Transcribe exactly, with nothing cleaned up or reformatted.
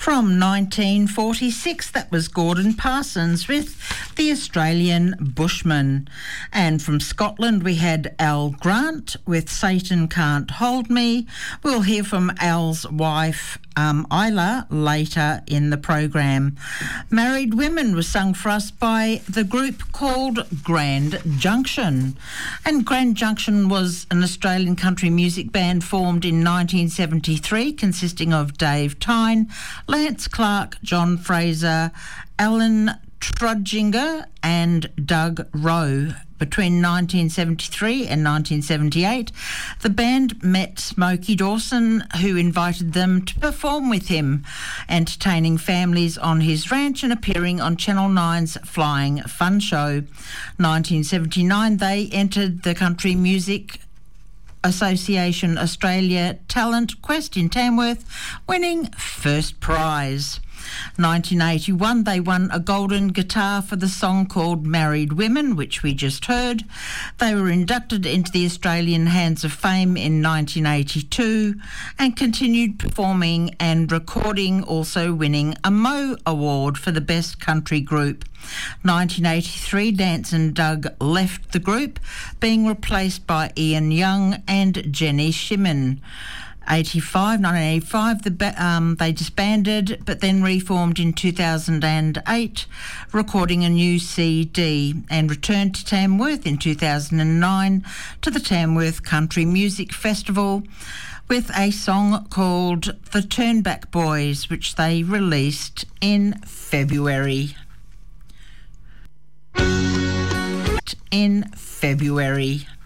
From nineteen forty-six, that was Gordon Parsons with The Australian Bushman. And from Scotland, we had Al Grant with Satan Can't Hold Me. We'll hear from Al's wife, um, Isla, later in the program. Married Women was sung for us by the group called Grand Junction. And Grand Junction was an Australian country music band formed in nineteen seventy-three, consisting of Dave Tyne, Lance Clark, John Fraser, Alan Trudginger and Doug Rowe. Between nineteen seventy-three and nineteen seventy-eight, the band met Smokey Dawson, who invited them to perform with him, entertaining families on his ranch and appearing on Channel nine's Flying Fun Show. nineteen seventy-nine, they entered the Country Music Association Australia Talent Quest in Tamworth, winning first prize. nineteen eighty-one, they won a golden guitar for the song called Married Women, which we just heard. They were inducted into the Australian Hands of Fame in nineteen eighty-two and continued performing and recording, also winning a Mo Award for the Best Country Group. nineteen eighty-three, Lance and Doug left the group, being replaced by Ian Young and Jenny Shimmin. eighty-five, nineteen eighty-five, the, um, they disbanded but then reformed in two thousand eight, recording a new C D, and returned to Tamworth in two thousand nine to the Tamworth Country Music Festival with a song called The Turnback Boys, which they released in February. In February.